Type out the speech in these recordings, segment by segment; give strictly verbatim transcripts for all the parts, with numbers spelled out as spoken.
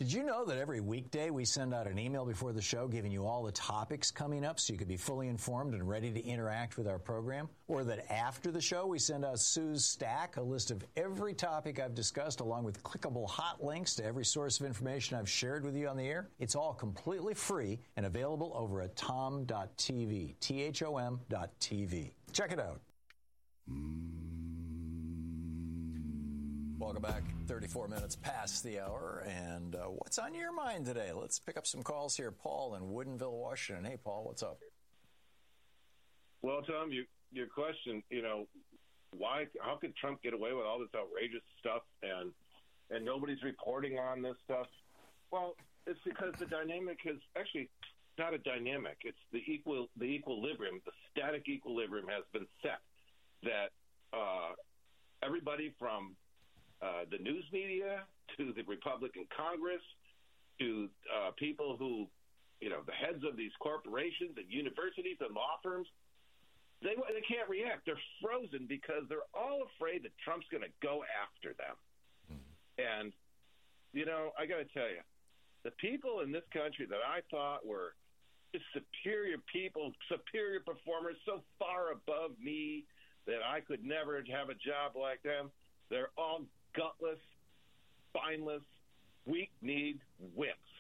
Did you know that every weekday we send out an email before the show giving you all the topics coming up so you could be fully informed and ready to interact with our program? Or that after the show we send out Sue's Stack, a list of every topic I've discussed along with clickable hot links to every source of information I've shared with you on the air? It's all completely free and available over at tom dot t v, T H O M dot T V. Check it out. Welcome back. thirty-four minutes past the hour. And uh, what's on your mind today? Let's pick up some calls here. Paul in Woodinville, Washington. Hey, Paul, what's up? Well, Tom, you, your question, you know, why? How could Trump get away with all this outrageous stuff and and nobody's reporting on this stuff? Well, it's because the dynamic is actually not a dynamic. It's the equal the equilibrium, the static equilibrium has been set that uh, everybody from Uh, the news media, to the Republican Congress, to uh, people who, you know, the heads of these corporations and universities and law firms, they they can't react. They're frozen because they're all afraid that Trump's going to go after them. Mm-hmm. And, you know, I got to tell you, the people in this country that I thought were just superior people, superior performers, so far above me that I could never have a job like them, they're all gutless, spineless, weak-kneed wimps.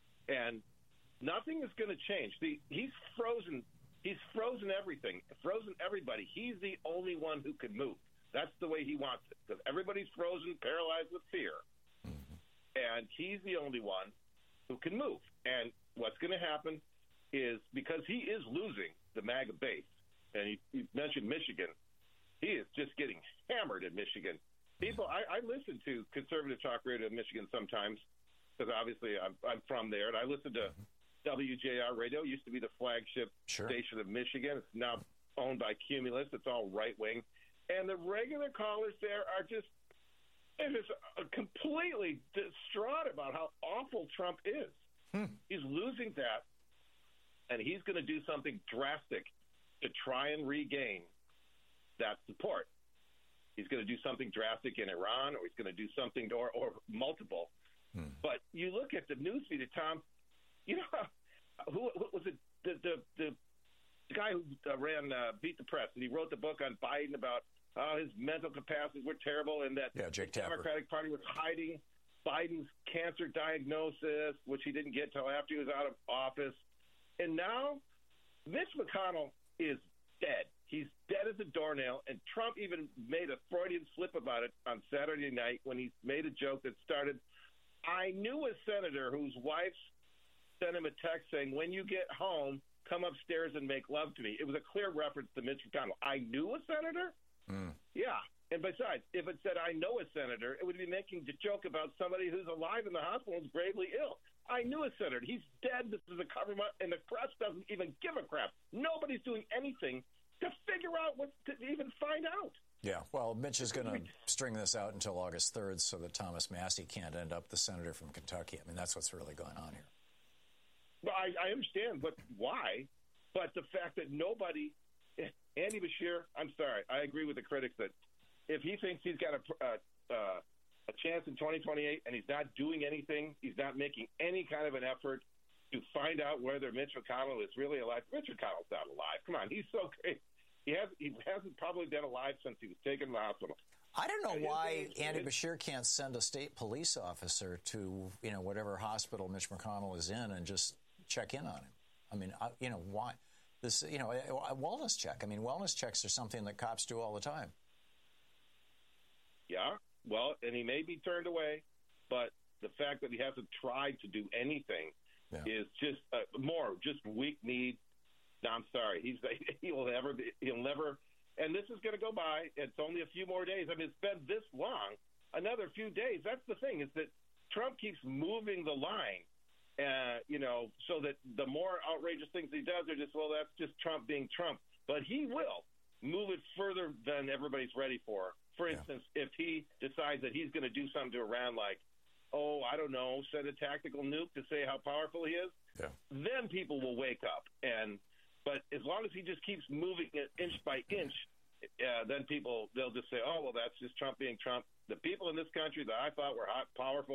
And nothing is going to change. The, he's frozen. He's frozen everything, frozen everybody. He's the only one who can move. That's the way he wants it, because everybody's frozen, paralyzed with fear. Mm-hmm. And he's the only one who can move. And what's going to happen is, because he is losing the MAGA base, and he, he mentioned Michigan, he is just getting hammered in Michigan. People, I, I listen to conservative talk radio in Michigan sometimes, because obviously I'm, I'm from there, and I listen to W J R Radio. It used to be the flagship sure. station of Michigan. It's now owned by Cumulus. It's all right-wing. And the regular callers there are just, they're just completely distraught about how awful Trump is. Hmm. He's losing that, and he's going to do something drastic to try and regain that support. He's going to do something drastic in Iran, or he's going to do something, or, or multiple. Hmm. But you look at the news feed, Tom, you know, who, who was it? The, the, the, the guy who uh, ran uh, Beat the Press, and he wrote the book on Biden about how his mental capacities were terrible, and that yeah, Jake the Tapper. Democratic Party was hiding Biden's cancer diagnosis, which he didn't get till after he was out of office. And now Mitch McConnell is dead. He's dead as a doornail, and Trump even made a Freudian slip about it on Saturday night when he made a joke that started, I knew a senator whose wife sent him a text saying, when you get home, come upstairs and make love to me. It was a clear reference to Mitch McConnell. I knew a senator? Mm. Yeah. And besides, if it said, I know a senator, it would be making a joke about somebody who's alive in the hospital and is gravely ill. I knew a senator. He's dead. This is a cover-up, and the press doesn't even give a crap. Nobody's doing anything to figure out what to even find out. Yeah, well, Mitch is going to string this out until August third so that Thomas Massie can't end up the senator from Kentucky. I mean, that's what's really going on here. Well, I, I understand, but why? But the fact that nobody, Andy Beshear, I'm sorry, I agree with the critics that if he thinks he's got a, uh, uh, a chance in twenty twenty-eight and he's not doing anything, he's not making any kind of an effort to find out whether Mitch McConnell is really alive. Mitch McConnell's not alive. Come on, he's so great. He, has, he hasn't probably been alive since he was taken to the hospital. I don't know why Andy Beshear can't send a state police officer to, you know, whatever hospital Mitch McConnell is in and just check in on him. I mean, I, you know, why this, you know, a, a wellness check. I mean, wellness checks are something that cops do all the time. Yeah, well, and he may be turned away, but the fact that he hasn't tried to do anything yeah. is just uh, more just weak-kneed. No, I'm sorry. He's he will never be, he'll never. And this is going to go by. It's only a few more days. I mean, it's been this long. Another few days. That's the thing, is that Trump keeps moving the line, uh, you know, so that the more outrageous things he does are just, well, that's just Trump being Trump. But he will move it further than everybody's ready for. For instance, yeah. if he decides that he's going to do something to Iran, like, oh, I don't know, send a tactical nuke to say how powerful he is, yeah. then people will wake up. And But as long as he just keeps moving it inch by inch, uh, then people, they'll just say, oh, well, that's just Trump being Trump. The people in this country that I thought were hot, powerful,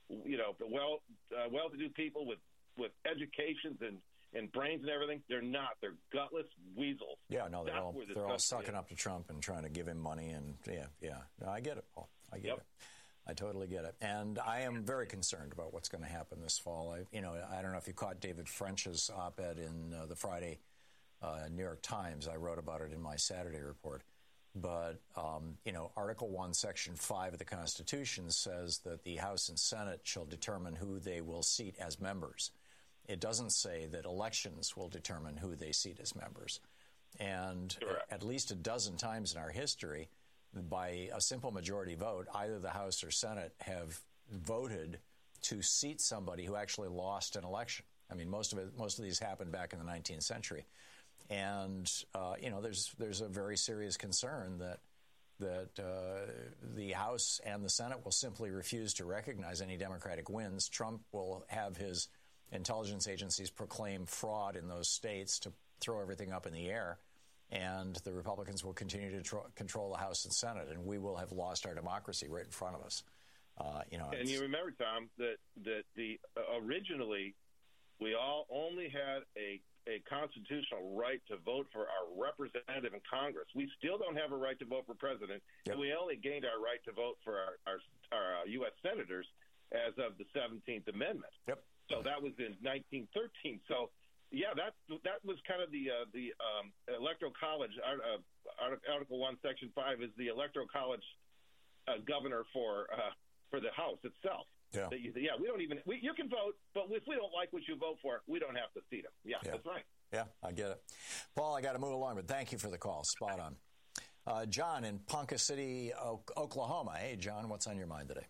you know, the well, uh, well-to-do people with, with educations and, and brains and everything. They're not. They're gutless weasels. Yeah, no, they're That's all the they're all sucking is. up to Trump and trying to give him money. And yeah, yeah. No, I get it, Paul. I get yep. it. I totally get it. And I am very concerned about what's going to happen this fall. I, you know, I don't know if you caught David French's op-ed in uh, the Friday uh, New York Times. I wrote about it in my Saturday report. But, um, you know, Article one, Section five of the Constitution says that the House and Senate shall determine who they will seat as members. It doesn't say that elections will determine who they seat as members. And Correct. at least a dozen times in our history, by a simple majority vote, either the House or Senate have voted to seat somebody who actually lost an election. I mean, most of it, most of these happened back in the nineteenth century. And, uh, you know, there's there's a very serious concern that that uh, the House and the Senate will simply refuse to recognize any Democratic wins. Trump will have his intelligence agencies proclaim fraud in those states to throw everything up in the air. And the Republicans will continue to tr- control the House and Senate, and we will have lost our democracy right in front of us. Uh, you know, and you remember, Tom, that that the uh, originally we all only had a a constitutional right to vote for our representative in Congress. We still don't have a right to vote for president, yep. and we only gained our right to vote for our our, our uh, U S senators as of the seventeenth Amendment. Yep. So that was in nineteen thirteen. So. Yeah, that that was kind of the uh, the um, Electoral College. Uh, Article one, Section five is the Electoral College uh, governor for uh, for the House itself. Yeah, you, yeah. We don't even we, you can vote, but if we don't like what you vote for, we don't have to seat them. Yeah, yeah. That's right. Yeah, I get it, Paul. I got to move along, but thank you for the call. Spot on. Uh, John in Ponca City, o- Oklahoma. Hey, John, what's on your mind today?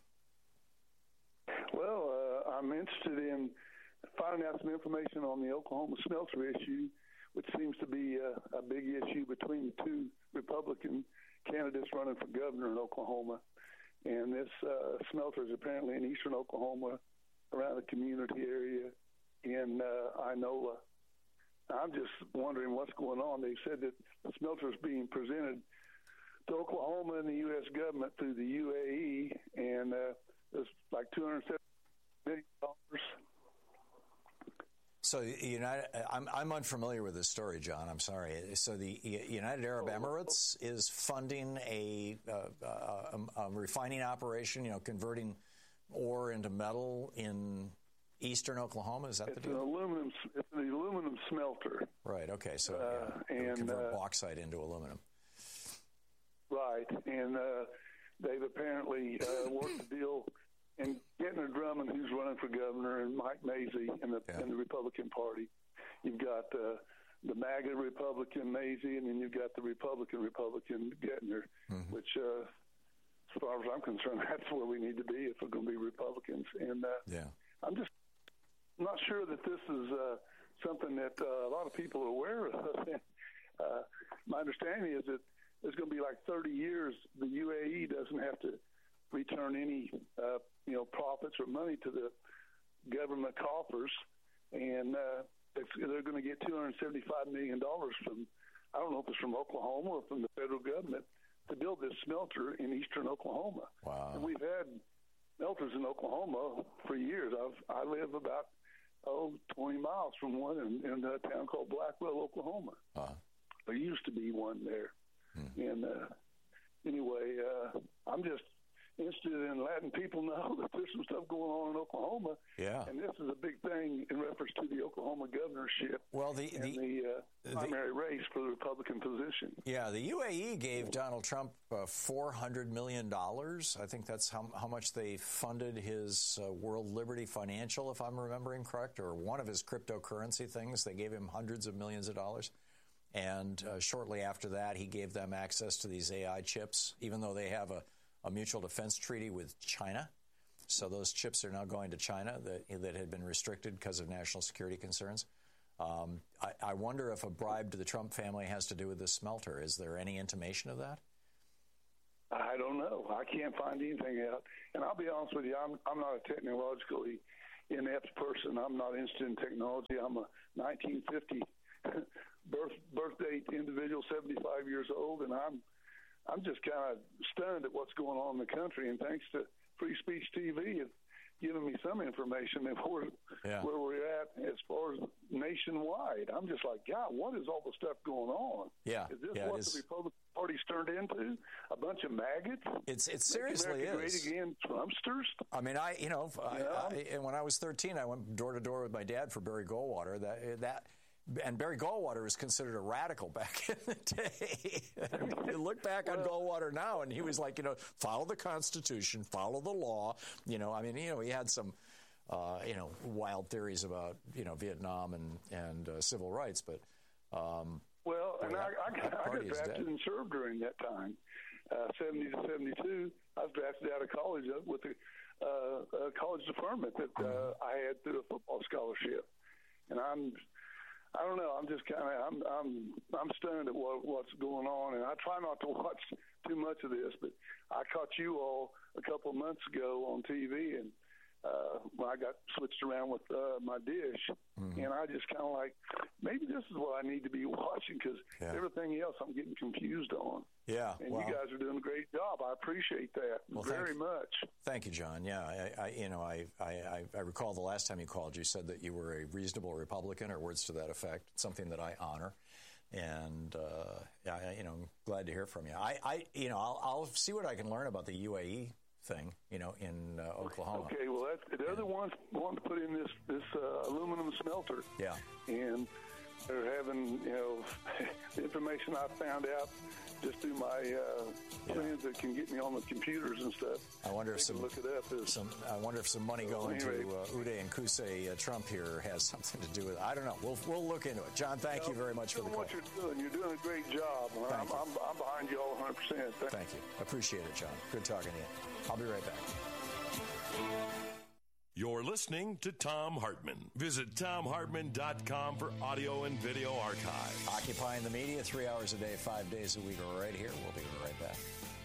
Well, uh, I'm interested in finding out some information on the Oklahoma smelter issue, which seems to be a, a big issue between the two Republican candidates running for governor in Oklahoma. And this uh, smelter is apparently in eastern Oklahoma, around the community area in uh, Inola. I'm just wondering what's going on. They said that the smelter is being presented to Oklahoma and the U S government through the U A E, and uh, there's like two hundred seventy million dollars. So, United, I'm, I'm unfamiliar with this story, John. I'm sorry. So, the United Arab Emirates is funding a, uh, a, a refining operation, you know, converting ore into metal in eastern Oklahoma. Is that it's the deal? An aluminum, it's an aluminum smelter. Right. Okay. So, uh, yeah, and convert uh, bauxite into aluminum. Right, and uh, they've apparently uh, worked a deal. And Gentner Drummond, who's running for governor, and Mike Mazzei in the yeah. in the Republican Party. You've got uh, the MAGA Republican Mazzei, and then you've got the Republican Republican Gentner, mm-hmm. which, uh, as far as I'm concerned, that's where we need to be if we're going to be Republicans. And uh, yeah. I'm just not sure that this is uh, something that uh, a lot of people are aware of. uh, my understanding is that it's going to be like thirty years. The U A E doesn't have to return any, uh, you know, profits or money to the government coffers, and uh, they're going to get two hundred seventy-five million dollars from, I don't know if it's from Oklahoma or from the federal government, to build this smelter in eastern Oklahoma. Wow. And we've had smelters in Oklahoma for years. I've I live about oh twenty miles from one in, in a town called Blackwell, Oklahoma. Uh-huh. There used to be one there, hmm. and uh, anyway, uh, I'm just interested in letting people know that there's some stuff going on in Oklahoma. Yeah. And this is a big thing in reference to the Oklahoma governorship well, the, and the, the, uh, primary the, race for the Republican position. Yeah, the U A E gave Donald Trump uh, four hundred million dollars. I think that's how, how much they funded his uh, World Liberty Financial, if I'm remembering correct, or one of his cryptocurrency things. They gave him hundreds of millions of dollars. And uh, shortly after that, he gave them access to these A I chips, even though they have a a mutual defense treaty with China. So those chips are now going to China that, that had been restricted because of national security concerns. Um, I, I wonder if a bribe to the Trump family has to do with this smelter. Is there any intimation of that? I don't know. I can't find anything out. And I'll be honest with you, I'm, I'm not a technologically inept person. I'm not interested in technology. I'm a nineteen fifty birth, birth date individual, seventy-five years old, and I'm I'm just kind of stunned at what's going on in the country. And thanks to Free Speech T V, if giving me some information of where, yeah. where we're at as far as nationwide. I'm just like, God, what is all the stuff going on? Yeah, is this yeah, what the Republican Party's turned into? A bunch of maggots? It's it seriously is. Great again, Trumpsters. I mean, I you know, I, yeah. I, and when I was thirteen, I went door to door with my dad for Barry Goldwater. That that. And Barry Goldwater was considered a radical back in the day. You look back on Goldwater now, and he was like, you know, follow the Constitution, follow the law. You know, I mean, you know, he had some, uh, you know, wild theories about, you know, Vietnam and and uh, civil rights, but. Um, well, and I, I, got, I got drafted dead. and served during that time, uh, seventy to seventy-two. I was drafted out of college with a, uh, a college deferment that uh, I had through a football scholarship, and I'm. I don't know. I'm just kind of I'm I'm I'm stunned at what, what's going on, and I try not to watch too much of this. But I caught you all a couple of months ago on T V, and uh, when I got switched around with uh, my dish, mm-hmm. and I just kind of like maybe this is what I need to be watching because yeah. everything else I'm getting confused on. Yeah, and well, you guys are doing a great job. I appreciate that well, very thank, much. Thank you, John. Yeah, I, I you know, I, I, I recall the last time you called, you said that you were a reasonable Republican, or words to that effect. Something that I honor, and uh, I, you know, I'm glad to hear from you. I, I you know, I'll, I'll see what I can learn about the U A E thing, you know, in uh, Oklahoma. Okay, well, that's, the other ones want to put in this this uh, aluminum smelter. Yeah, and they're having, you know, the information I found out just through my uh, yeah. friends that can get me on the computers and stuff. I wonder if some look it up. As, some I wonder if some money going anyway. to uh, Uday and Qusay uh, Trump here has something to do with it. I don't know. We'll we'll look into it. John, thank you, know, you very much for the call. What you're doing, you're doing a great job. I'm, I'm, I'm behind you all one hundred percent. Thank, thank you. Appreciate it, John. Good talking to you. I'll be right back. You're listening to Thom Hartmann. Visit Thom Hartmann dot com for audio and video archive. Occupying the media three hours a day, five days a week, right here. We'll be right back.